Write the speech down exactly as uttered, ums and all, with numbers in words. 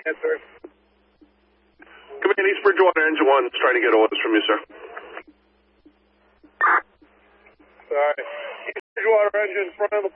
Answer. Command East Bridgewater, Engine one is trying to get orders from you, sir. Sorry. East Bridgewater engine, front of the